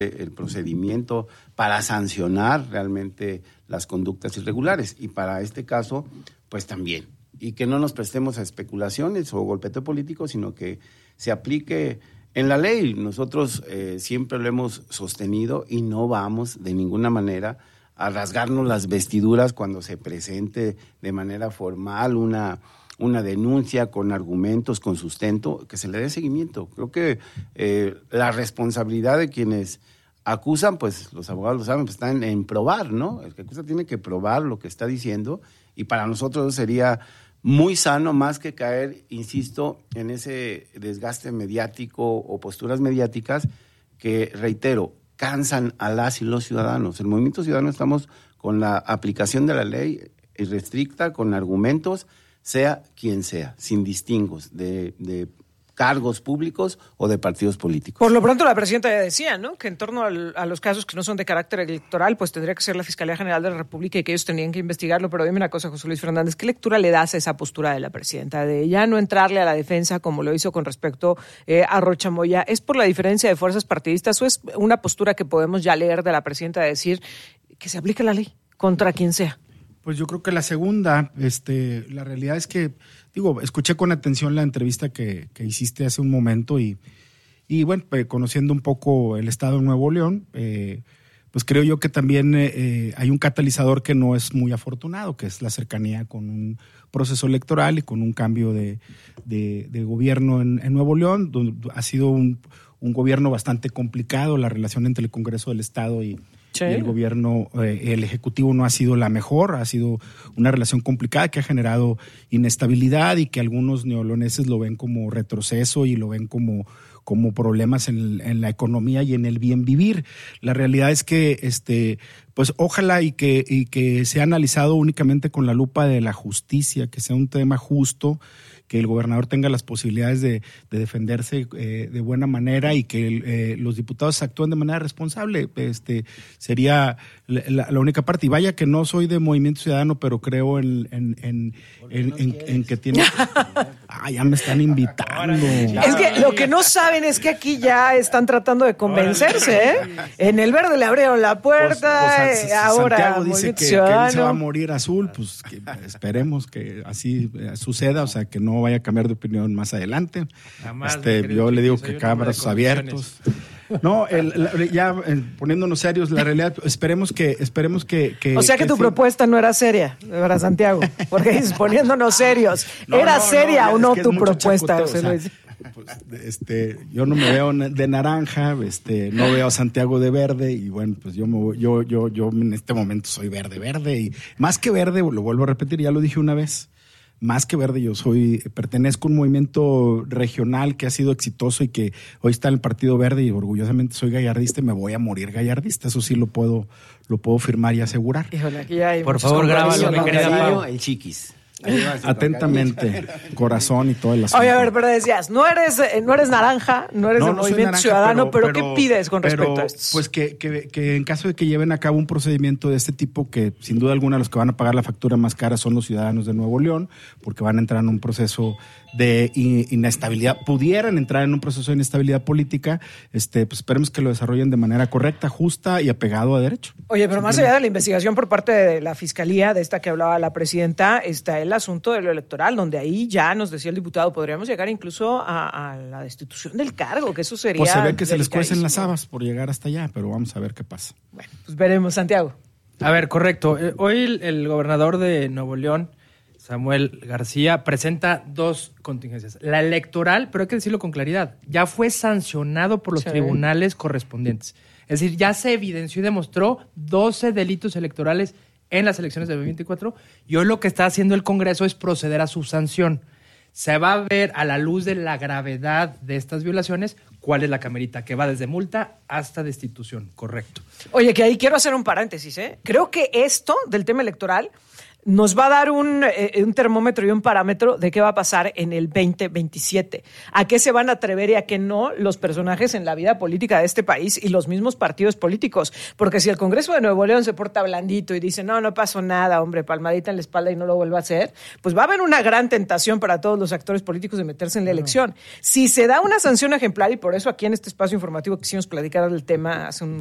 el procedimiento para sancionar realmente las conductas irregulares. Y para este caso, pues también. Y que no nos prestemos a especulaciones o golpeteo político, sino que se aplique en la ley. Nosotros siempre lo hemos sostenido y no vamos de ninguna manera a rasgarnos las vestiduras cuando se presente de manera formal una denuncia con argumentos, con sustento, que se le dé seguimiento. Creo que la responsabilidad de quienes acusan, pues los abogados lo saben, pues están en probar, ¿no? El que acusa tiene que probar lo que está diciendo, y para nosotros sería muy sano, más que caer, insisto, en ese desgaste mediático o posturas mediáticas que, reitero, cansan a las y los ciudadanos. El Movimiento Ciudadano estamos con la aplicación de la ley irrestricta, con argumentos, sea quien sea, sin distingos de cargos públicos o de partidos políticos. Por lo pronto la presidenta ya decía, ¿no?, que en torno a los casos que no son de carácter electoral, pues tendría que ser la Fiscalía General de la República y que ellos tenían que investigarlo. Pero dime una cosa, José Luis Fernández, ¿qué lectura le das a esa postura de la presidenta de ya no entrarle a la defensa como lo hizo con respecto a Rocha Moya? ¿Es por la diferencia de fuerzas partidistas o es una postura que podemos ya leer de la presidenta de decir que se aplique la ley contra quien sea? Pues yo creo que la segunda, la realidad es que, escuché con atención la entrevista que hiciste hace un momento y bueno, conociendo un poco el estado de Nuevo León, pues creo yo que también hay un catalizador que no es muy afortunado, que es la cercanía con un proceso electoral y con un cambio de gobierno en Nuevo León, donde ha sido un gobierno bastante complicado. La relación entre el Congreso del Estado y el gobierno, el Ejecutivo no ha sido la mejor, ha sido una relación complicada que ha generado inestabilidad y que algunos neoloneses lo ven como retroceso y lo ven como problemas en la economía y en el bien vivir. La realidad es que pues ojalá y que sea analizado únicamente con la lupa de la justicia, que sea un tema justo, que el gobernador tenga las posibilidades de defenderse de buena manera y que los diputados actúen de manera responsable. Sería la única parte. Y vaya que no soy de Movimiento Ciudadano, pero creo en que tiene... ya me están invitando. Es que lo que no saben es que aquí ya están tratando de convencerse, ¿eh? En el Verde le abrieron la puerta, ahora Santiago dice que él se va a morir azul, pues que esperemos que así suceda, o sea, que no vaya a cambiar de opinión más adelante. Yo le digo que cámaras abiertos. No, poniéndonos serios, la realidad, esperemos que o sea que tu propuesta no era seria, para Santiago, porque dices, poniéndonos serios, ¿era seria o no tu propuesta? Yo no me veo de naranja, no veo a Santiago de verde, y bueno, pues yo en este momento soy verde, y más que verde, lo vuelvo a repetir, ya lo dije una vez. Más que verde, pertenezco a un movimiento regional que ha sido exitoso y que hoy está en el Partido Verde, y orgullosamente soy gallardista y me voy a morir gallardista. Eso sí lo puedo firmar y asegurar. Híjole, aquí hay por favor, grábalo, mi querida Pau. El chiquis. Atentamente, corazón y todo el asunto. Oye, a ver, pero decías, no eres naranja, no eres del Movimiento Ciudadano, pero ¿qué pides con respecto a esto? Pues que en caso de que lleven a cabo un procedimiento de este tipo, que sin duda alguna los que van a pagar la factura más cara son los ciudadanos de Nuevo León, porque van a entrar en un proceso de inestabilidad, pudieran entrar en un proceso de inestabilidad política, pues esperemos que lo desarrollen de manera correcta, justa y apegado a derecho. Oye, pero más allá de la investigación por parte de la Fiscalía, de esta que hablaba la presidenta, está el asunto de lo electoral, donde ahí ya nos decía el diputado, podríamos llegar incluso a la destitución del cargo, que eso sería... Pues se ve que se les cuecen las habas por llegar hasta allá, pero vamos a ver qué pasa. Bueno, pues veremos, Santiago. A ver, correcto. Hoy el gobernador de Nuevo León, Samuel García, presenta dos contingencias. La electoral, pero hay que decirlo con claridad, ya fue sancionado por los tribunales correspondientes. Es decir, ya se evidenció y demostró 12 delitos electorales en las elecciones de 2024, y hoy lo que está haciendo el Congreso es proceder a su sanción. Se va a ver, a la luz de la gravedad de estas violaciones, cuál es la camerita que va desde multa hasta destitución. Correcto. Oye, que ahí quiero hacer un paréntesis, ¿eh? Creo que esto del tema electoral nos va a dar un termómetro y un parámetro de qué va a pasar en el 2027. A qué se van a atrever y a qué no los personajes en la vida política de este país y los mismos partidos políticos. Porque si el Congreso de Nuevo León se porta blandito y dice, no pasó nada, hombre, palmadita en la espalda y no lo vuelva a hacer, pues va a haber una gran tentación para todos los actores políticos de meterse en la elección. Si se da una sanción ejemplar, y por eso aquí en este espacio informativo quisimos platicar del tema hace un